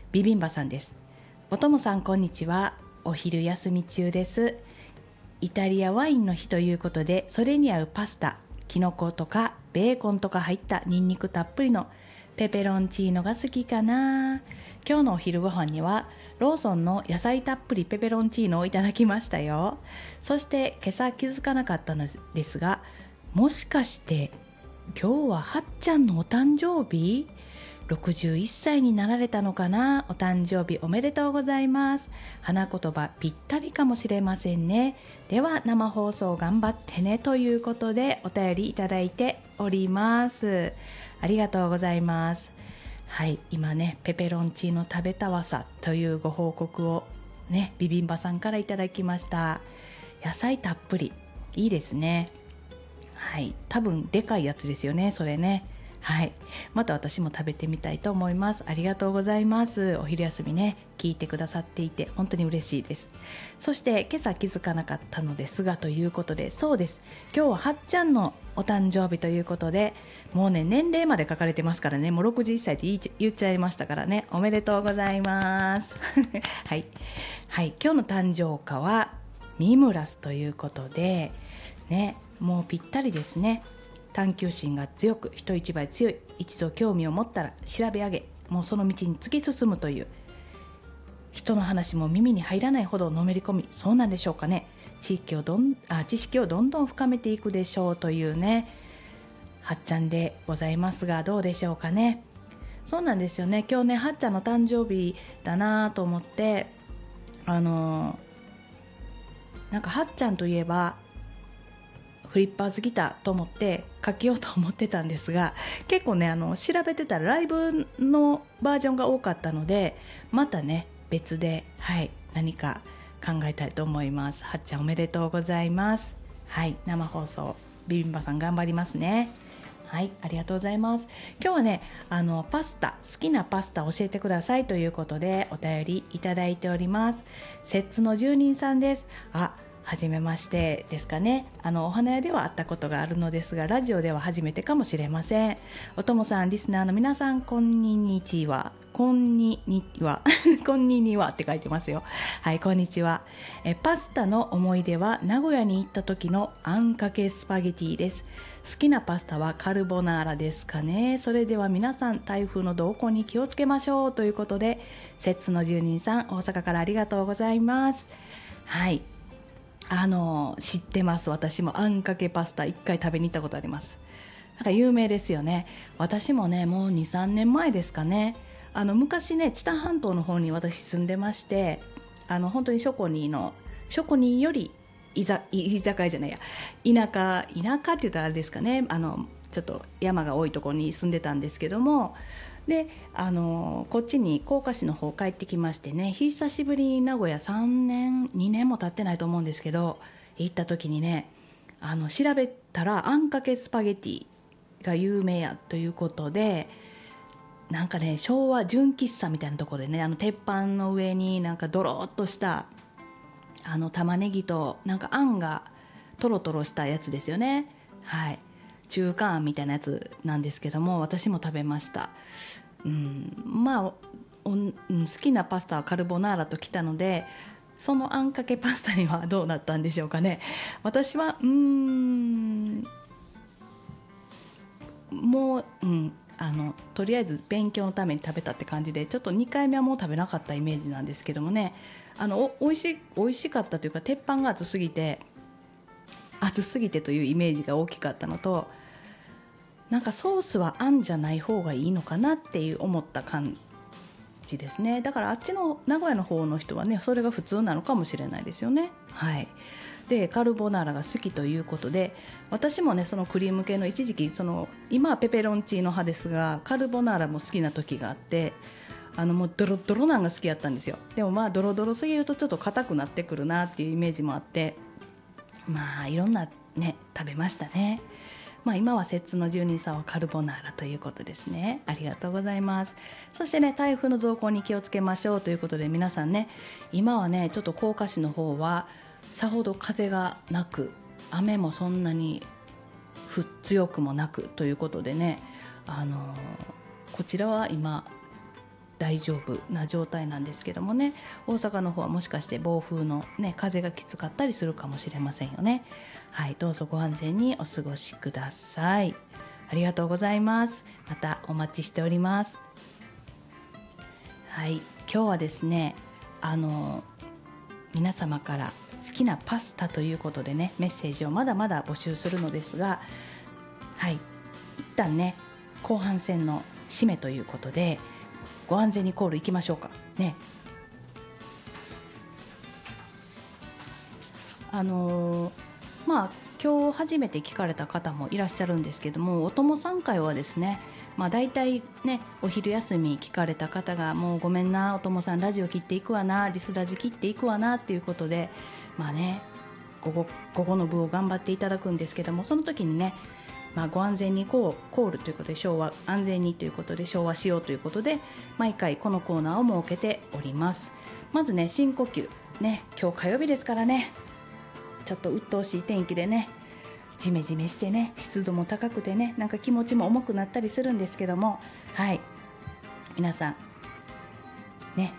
ビビンバさんです。おともさんこんにちは。お昼休み中です。イタリアワインの日ということで、それに合うパスタ、キノコとかベーコンとか入ったニンニクたっぷりのペペロンチーノが好きかな。今日のお昼ご飯にはローソンの野菜たっぷりペペロンチーノをいただきましたよ。そして今朝気づかなかったのですが、もしかして今日ははっちゃんのお誕生日？61歳になられたのかな。お誕生日おめでとうございます。花言葉ぴったりかもしれませんね。では生放送頑張ってねということでお便りいただいております。ありがとうございます。はい、今ねペペロンチーノ食べたわさというご報告をねビビンバさんからいただきました。野菜たっぷりいいですね。はい、多分でかいやつですよね、それね。はい、また私も食べてみたいと思います。ありがとうございます。お昼休みね聞いてくださっていて本当に嬉しいです。そして今朝気づかなかったのですがということで、そうです、今日ははっちゃんのお誕生日ということで、もうね年齢まで書かれてますからね、もう61歳って言っちゃいましたからね、おめでとうございますはい、はい、今日の誕生花はミムラスということでね、もうぴったりですね。探求心が強く人一倍強い、一度興味を持ったら調べ上げ、もうその道に突き進むという、人の話も耳に入らないほどのめり込み、そうなんでしょうかね。知識をどんどん深めていくでしょうというね、はっちゃんでございますが、どうでしょうかね。そうなんですよね。今日ねはっちゃんの誕生日だなと思って、なんかはっちゃんといえばフリッパーズギターと思って書きようと思ってたんですが、結構ね調べてたらライブのバージョンが多かったので、またね別で、はい、何か考えたいと思います。はっちゃんおめでとうございます。はい、生放送ビビンバさん頑張りますね。はい、ありがとうございます。今日はねパスタ、好きなパスタ教えてくださいということでお便りいただいております。摂津の住人さんです。はじめましてですかね。お花屋では会ったことがあるのですが、ラジオでは初めてかもしれません。おともさん、リスナーの皆さん、こんにちは。こんにはこんにはって書いてますよ。はい、こんにちは。パスタの思い出は名古屋に行った時のあんかけスパゲティです。好きなパスタはカルボナーラですかね。それでは皆さん、台風の動向に気をつけましょうということで、摂津の住人さん、大阪からありがとうございます。はい、知ってます。私もあんかけパスタ1回食べに行ったことあります。なんか有名ですよね。私もねもう 2,3 年前ですかね、昔ね知多半島の方に私住んでまして、本当にショコニーより居酒屋じゃないや、田舎って言ったらあれですかね、ちょっと山が多いところに住んでたんですけども、でこっちに甲賀市の方帰ってきましてね、久しぶりに名古屋2年も経ってないと思うんですけど行った時にね、調べたらあんかけスパゲティが有名やということで、なんかね昭和純喫茶みたいなところでね、鉄板の上になんかドローっとした玉ねぎとなんかあんがトロトロしたやつですよね。はい、中華あんみたいなやつなんですけども、私も食べました。まあ好きなパスタはカルボナーラときたので、そのあんかけパスタにはどうなったんでしょうかね。私はもう、とりあえず勉強のために食べたって感じで、ちょっと2回目はもう食べなかったイメージなんですけどもね、美味しかったというか、鉄板が熱すぎてというイメージが大きかったのと、なんかソースはあんじゃない方がいいのかなっていう思った感じですね。だからあっちの名古屋の方の人はねそれが普通なのかもしれないですよね。はい、でカルボナーラが好きということで、私もねそのクリーム系の一時期今はペペロンチーノ派ですが、カルボナーラも好きな時があって、もうドロドロなんが好きやったんですよ。でもまあドロドロすぎるとちょっと硬くなってくるなっていうイメージもあって、まあいろんなね食べましたね。今は摂津の住人さんはカルボナーラということですね。ありがとうございます。そしてね台風の動向に気をつけましょうということで、皆さんね今はねちょっと甲賀市の方はさほど風がなく、雨もそんなに強くもなくということでね、こちらは今大丈夫な状態なんですけどもね、大阪の方はもしかして暴風の、ね、風がきつかったりするかもしれませんよね。はい、どうぞご安全にお過ごしください。ありがとうございます。またお待ちしております。はい、今日はですね、皆様から好きなパスタということでね、メッセージをまだまだ募集するのですが、はい、一旦ね、後半戦の締めということで、ご安全にコールいきましょうかね。今日初めて聞かれた方もいらっしゃるんですけども、お友さん会はですね、だいたいね、お昼休み聞かれた方が、もうごめんな、お友さんラジオ切っていくわな、リスラジ切っていくわなっていうことで、午後の部を頑張っていただくんですけども、その時にね、ご安全にコールということで、安全にということで昭和しようということで、毎回このコーナーを設けております。まずね、深呼吸ね、今日火曜日ですからね、ちょっと鬱陶しい天気でね、ジメジメしてね、湿度も高くてね、なんか気持ちも重くなったりするんですけども、はい、皆さんね、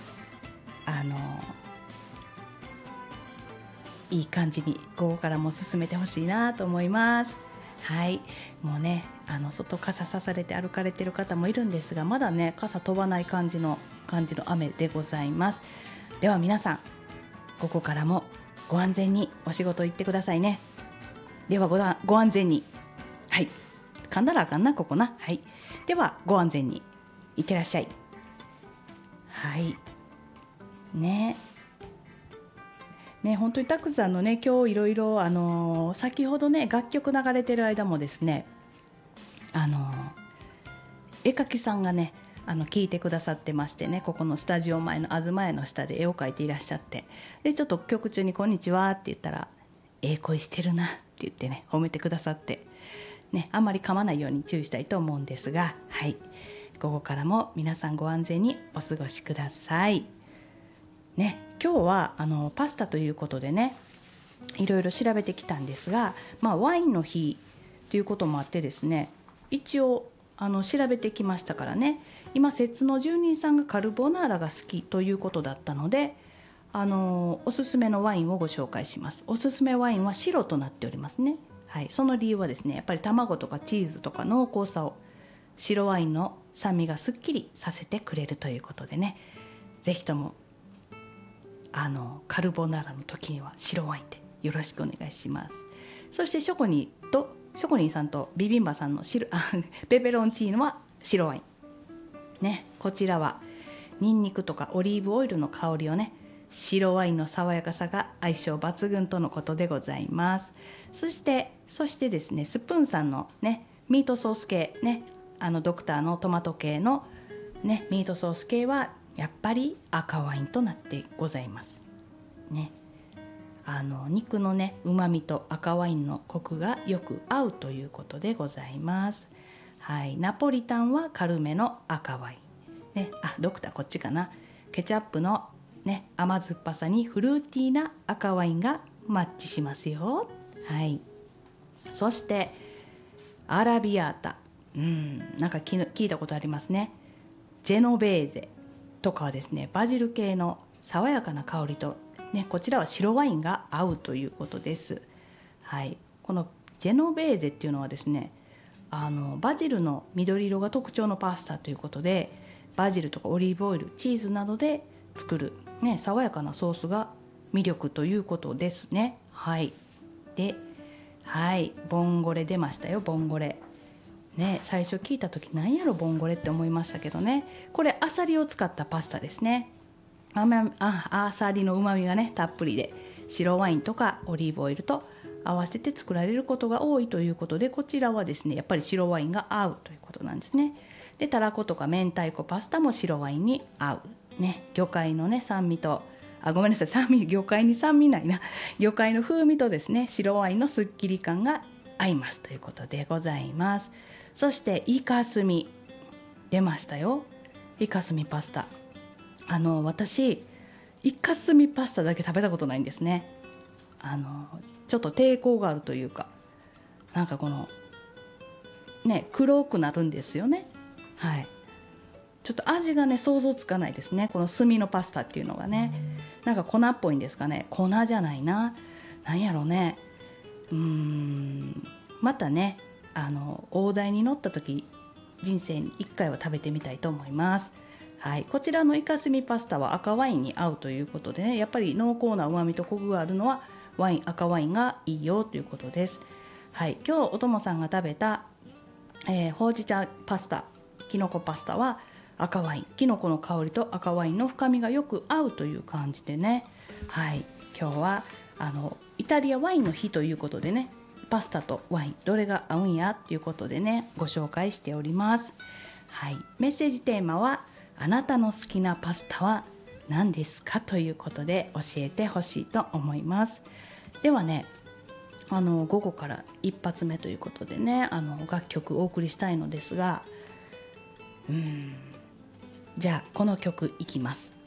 いい感じに午後からも進めてほしいなと思います。はい、もうね、外傘さされて歩かれてる方もいるんですが、まだね、傘飛ばない感じの雨でございます。では皆さん、午後からもご安全にお仕事行ってくださいね。ではご安全に、はい、噛んだらあかんなここな、はい、ではご安全にいってらっしゃい。はいね、本当にたくさんのね、今日いろいろ先ほどね、楽曲流れてる間もですね、絵描きさんがね、聞いてくださってましてね、ここのスタジオ前の東屋の下で絵を描いていらっしゃって、でちょっと曲中にこんにちはって言ったら、恋してるなって言ってね、褒めてくださってね、あんまり噛まないように注意したいと思うんですが、はい、午後からも皆さんご安全にお過ごしくださいね。今日はパスタということでね、いろいろ調べてきたんですが、ワインの日ということもあってですね、一応調べてきましたからね。今摂津の住人さんがカルボナーラが好きということだったので、おすすめのワインをご紹介します。おすすめワインは白となっておりますね。はい、その理由はですね、やっぱり卵とかチーズとか濃厚さを、白ワインの酸味がすっきりさせてくれるということでね、ぜひともカルボナーラの時には白ワインでよろしくお願いします。そしてショコニーさんとビビンバさんのペペロンチーノは白ワインね。こちらはニンニクとかオリーブオイルの香りをね、白ワインの爽やかさが相性抜群とのことでございます。そしてですね、スプーンさんのね、ミートソース系ね、ドクターのトマト系のね、ミートソース系はやっぱり赤ワインとなってございますね。肉のね、旨味と赤ワインのコクがよく合うということでございます。はい、ナポリタンは軽めの赤ワイン、ね、ドクターこっちかな。ケチャップのね、甘酸っぱさにフルーティーな赤ワインがマッチしますよ。はい、そしてアラビアータ、なんか聞いたことありますね。ジェノベーゼとかはですね、バジル系の爽やかな香りと、ね、こちらは白ワインが合うということです。はい、このジェノベーゼっていうのはですね、バジルの緑色が特徴のパスタということで、バジルとかオリーブオイル、チーズなどで作る、ね、爽やかなソースが魅力ということですね。はい、で、はい、ボンゴレ出ましたよ。ボンゴレね、最初聞いた時何やろボンゴレって思いましたけどね、これアサリを使ったパスタですね。アサリのうまみがねたっぷりで、白ワインとかオリーブオイルと合わせて作られることが多いということで、こちらはですね、やっぱり白ワインが合うということなんですね。で、たらことか明太子パスタも白ワインに合うね。魚介のね酸味と、ごめんなさい、魚介に酸味ないな、魚介の風味とですね、白ワインのすっきり感が合いますということでございます。そしてイカスミ出ましたよ。イカスミパスタ、私イカスミパスタだけ食べたことないんですね。ちょっと抵抗があるというか、なんかこのね、黒くなるんですよね。はい、 ちょっと味がね想像つかないですね。この炭のパスタっていうのがね、なんか粉っぽいんですかね。粉じゃないな、なんやろね。またね大台に乗った時人生に1回は食べてみたいと思います。はい、こちらのイカスミパスタは赤ワインに合うということでね、やっぱり濃厚な旨味とコクがあるのは赤ワインがいいよということです。はい、今日おともさんが食べた、ほうじ茶パスタ、きのこパスタは赤ワイン、きのこの香りと赤ワインの深みがよく合うという感じでね、はい、今日はイタリアワインの日ということでね、パスタとワインどれが合うんやっていうことでねご紹介しております。はい、メッセージテーマはあなたの好きなパスタは何ですかということで教えてほしいと思います。ではね、午後から一発目ということでね楽曲お送りしたいのですが、じゃあこの曲いきます。